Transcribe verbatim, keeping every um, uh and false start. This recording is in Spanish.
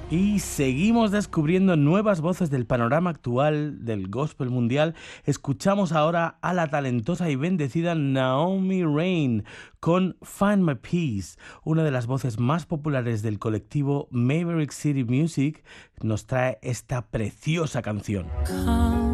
Y seguimos descubriendo nuevas voces del panorama actual del gospel mundial. Escuchamos ahora a la talentosa y bendecida Naomi Raine con Find My Peace, una de las voces más populares del colectivo Maverick City Music. Nos trae esta preciosa canción. Come.